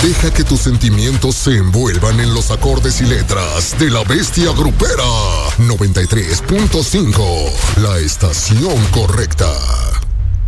Deja que tus sentimientos se envuelvan en los acordes y letras de la bestia grupera. 93.5, la estación correcta.